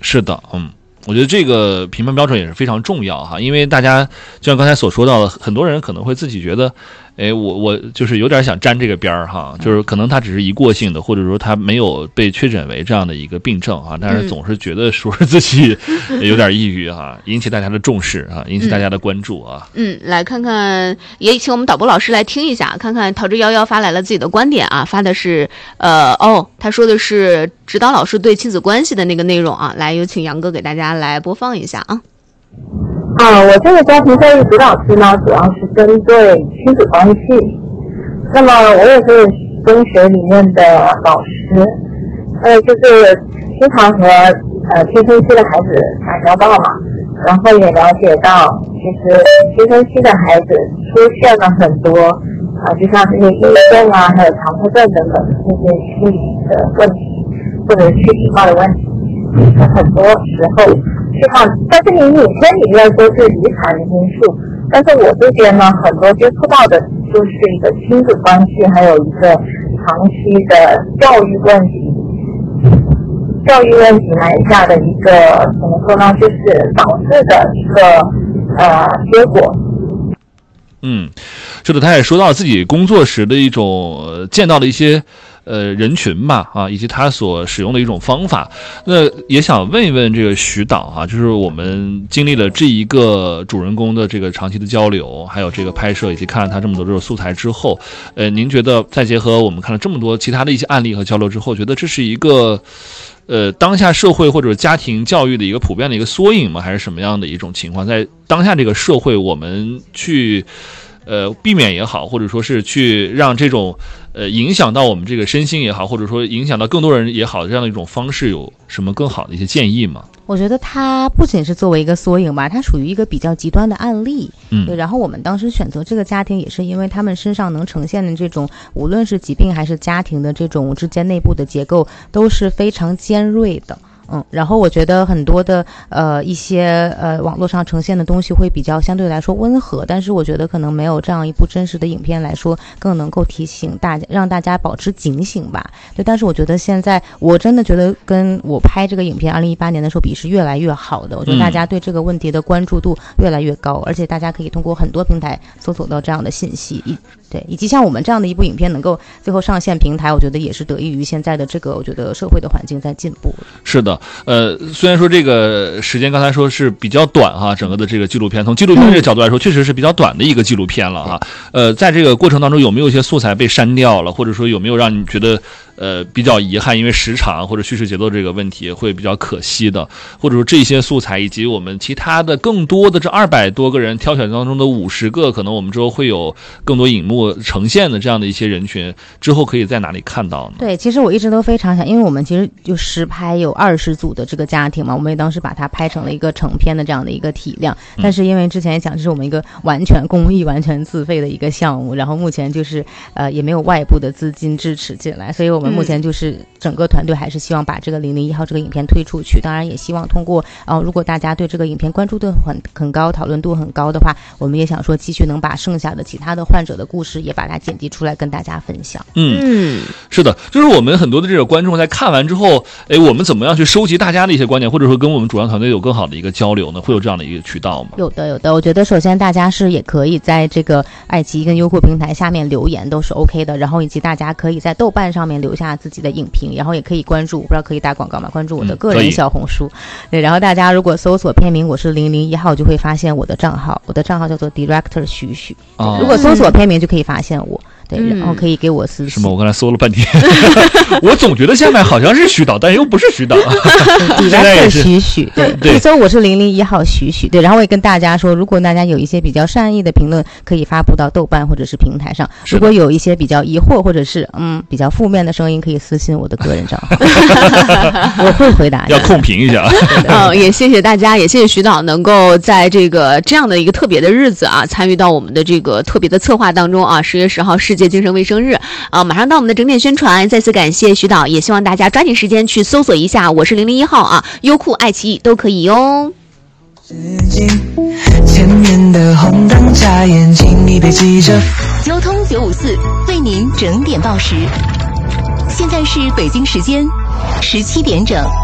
是的，我觉得这个评判标准也是非常重要哈，因为大家就像刚才所说到的，很多人可能会自己觉得，我就是有点想沾这个边儿哈，就是可能他只是一过性的，或者说他没有被确诊为这样的一个病症啊，但是总是觉得说是自己有点抑郁哈，引起大家的重视啊，引起大家的关注啊。 来看看，也请我们导播老师来听一下，看看陶之夭发来了自己的观点啊，发的是他说的是指导老师对亲子关系的那个内容啊，来有请杨哥给大家来播放一下啊。 我这个家庭教育指导师呢，主要是针对亲子关系。那么我也是中学里面的老师，就是经常和青春期的孩子打交道嘛，然后也了解到，其实青春期的孩子出现了很多就像这些抑郁症啊，还有强迫症等等这些心理的问题，或者是躯体化的问题，很多时候是看，但是你影片里面说是遗传因素，但是我这边呢，很多接触到的就是一个亲子关系，还有一个长期的教育问题来下的一个怎么说呢，就是导致的一个结果。 是的，他也说到自己工作时的一种见到的一些人群吧以及他所使用的一种方法。那也想问一问这个徐导就是我们经历了这一个主人公的这个长期的交流，还有这个拍摄，以及看了他这么多这种素材之后，您觉得再结合我们看了这么多其他的一些案例和交流之后，觉得这是一个当下社会或者家庭教育的一个普遍的一个缩影吗？还是什么样的一种情况？在当下这个社会，我们去避免也好，或者说是去让这种影响到我们这个身心也好，或者说影响到更多人也好，这样的一种方式有什么更好的一些建议吗？ 我觉得它不仅是作为一个缩影吧，它属于一个比较极端的案例。对，然后我们当时选择这个家庭也是因为他们身上能呈现的这种无论是疾病还是家庭的这种之间内部的结构都是非常尖锐的。然后我觉得很多的一些网络上呈现的东西会比较相对来说温和，但是我觉得可能没有这样一部真实的影片来说更能够提醒大家，让大家保持警醒吧。对，但是我觉得现在我真的觉得跟我拍这个影片2018年的时候比是越来越好的，我觉得大家对这个问题的关注度越来越高，而且大家可以通过很多平台搜索到这样的信息，对，以及像我们这样的一部影片能够最后上线平台，我觉得也是得益于现在的这个我觉得社会的环境在进步。 是的，虽然说这个时间刚才说是比较短哈，整个的这个纪录片从纪录片这个角度来说，确实是比较短的一个纪录片了哈。在这个过程当中有没有一些素材被删掉了，或者说有没有让你觉得比较遗憾，因为时长或者叙事节奏这个问题会比较可惜的，或者说这些素材以及我们其他的更多的这200多个人挑选当中的50个，可能我们之后会有更多影幕呈现的这样的一些人群，之后可以在哪里看到呢？ 对，其实我一直都非常想，因为我们其实就实拍有20组的这个家庭嘛，我们也当时把它拍成了一个成片的这样的一个体量，但是因为之前也讲这是我们一个完全公益完全自费的一个项目，然后目前就是也没有外部的资金支持进来，所以我们目前就是整个团队还是希望把这个001号这个影片推出去，当然也希望通过如果大家对这个影片关注度很高，讨论度很高的话，我们也想说继续能把剩下的其他的患者的故事也把它剪辑出来跟大家分享。 是的，就是我们很多的这个观众在看完之后，我们怎么样去收集大家的一些观点，或者说跟我们主创团队有更好的一个交流呢？会有这样的一个渠道吗？ 有的，我觉得首先大家是也可以在这个爱奇艺跟优酷平台下面留言都是 OK 的，然后以及大家可以在豆瓣上面留下自己的影评，然后也可以关注，不知道可以打广告吗？关注我的个人小红书，对，然后大家如果搜索片名我是001号，就会发现我的账号叫做 Director 徐徐，如果搜索片名就可以发现我。对，然后可以给我私信。 是吗？我刚才搜了半天，我总觉得下面好像是徐导，但又不是徐导。 现在是徐徐，对，搜我是001号徐徐，对，然后我也跟大家说，如果大家有一些比较善意的评论，可以发布到豆瓣或者是平台上；如果有一些比较疑惑或者是比较负面的声音，可以私信我的个人账号，我会回答。 要控评一下。 也谢谢大家，也谢谢徐导能够在这样的一个特别的日子啊，参与到我们的这个特别的策划当中啊。10月10号世界精神卫生日啊，马上到我们的整点宣传，再次感谢徐导，也希望大家抓紧时间去搜索一下我是001号啊，优酷、爱奇艺都可以哟。 前面的红灯眨眼睛，你别急着。 交通954为您整点报时，现在是北京时间17点整。